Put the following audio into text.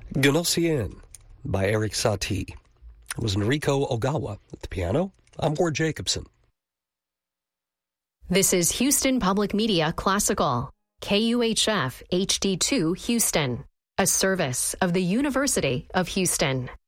Gnossienne by Eric Satie. It was Noriko Ogawa at the piano. I'm Ward Jacobson. This is Houston Public Media Classical, KUHF HD2 Houston, a service of the University of Houston.